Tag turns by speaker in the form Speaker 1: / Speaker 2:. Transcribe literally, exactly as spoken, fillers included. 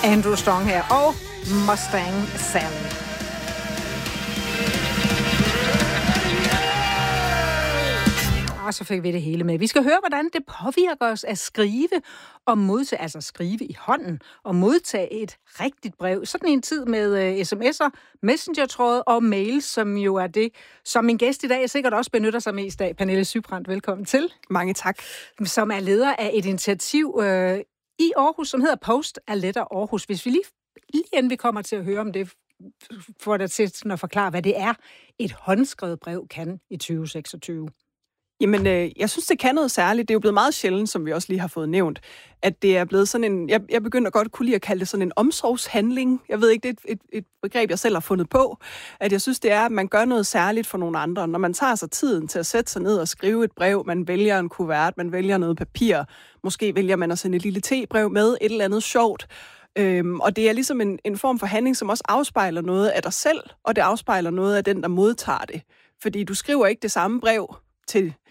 Speaker 1: Andrew Strong her, og Mustang Sally. Og så fik vi det hele med. Vi skal høre, hvordan det påvirker os at skrive og modtage, altså skrive i hånden og modtage et rigtigt brev. Sådan en tid med uh, sms'er, messenger-tråde og mails, som jo er det, som min gæst i dag sikkert også benytter sig mest af. Pernille Sybrandt, velkommen til.
Speaker 2: Mange tak. Som
Speaker 1: er leder af et initiativ uh, i Aarhus, som hedder Post a Letter Aarhus. Hvis vi lige, lige inden vi kommer til at høre om det, får dig til at forklare, hvad det er, et håndskrevet brev kan i tyve seksogtyve.
Speaker 2: Jamen, øh, jeg synes, det kan noget særligt. Det er jo blevet meget sjældent, som vi også lige har fået nævnt, at det er blevet sådan en... Jeg, jeg begynder godt kunne lide at kalde det sådan en omsorgshandling. Jeg ved ikke, det er et, et, et begreb, jeg selv har fundet på. At jeg synes, det er, at man gør noget særligt for nogle andre. Når man tager sig tiden til at sætte sig ned og skrive et brev, man vælger en kuvert, man vælger noget papir, måske vælger man at sende et lille tebrev med, et eller andet sjovt. Øhm, og det er ligesom en, en form for handling, som også afspejler noget af dig selv, og det afspejler noget af den, der modtager det. Fordi du skriver ikke det samme brev til